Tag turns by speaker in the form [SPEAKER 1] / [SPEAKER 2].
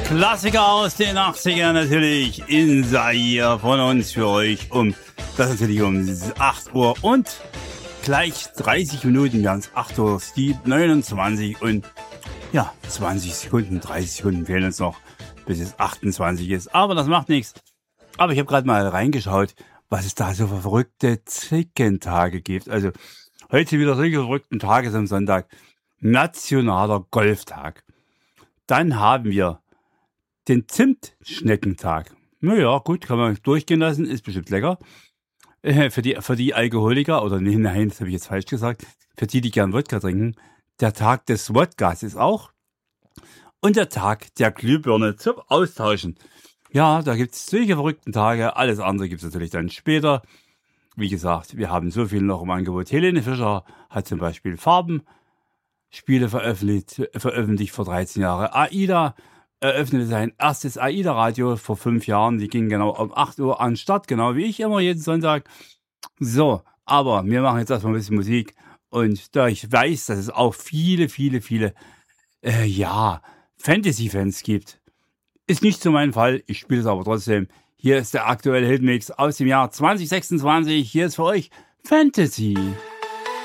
[SPEAKER 1] Klassiker aus den 80ern natürlich in Zaire von uns für euch das natürlich um 8 Uhr und gleich 30 Minuten, wir haben es 8 Uhr 29 und ja, 20 Sekunden, 30 Sekunden fehlen uns noch, bis es 28 ist, aber das macht nichts. Aber ich habe gerade mal reingeschaut, was es da so für verrückte Zickentage gibt. Also heute wieder solche verrückten Tage am Sonntag, nationaler Golftag. Dann haben wir den Zimtschneckentag. Naja, gut, kann man durchgehen lassen, ist bestimmt lecker. Für die Alkoholiker, oder nein, das habe ich jetzt falsch gesagt, für die gern Wodka trinken, der Tag des Wodkas ist auch. Und der Tag der Glühbirne zum Austauschen. Ja, da gibt es solche verrückten Tage, alles andere gibt es natürlich dann später. Wie gesagt, wir haben so viel noch im Angebot. Helene Fischer hat zum Beispiel Farbenspiele veröffentlicht vor 13 Jahren. AIDA eröffnete sein erstes AIDA-Radio vor 5 Jahren. Die ging genau um 8 Uhr an den Start, genau wie ich immer jeden Sonntag. So, aber wir machen jetzt erstmal ein bisschen Musik. Und da ich weiß, dass es auch viele Fantasy-Fans gibt, ist nicht so mein Fall. Ich spiele es aber trotzdem. Hier ist der aktuelle Hitmix aus dem Jahr 2026. Hier ist für euch Fantasy.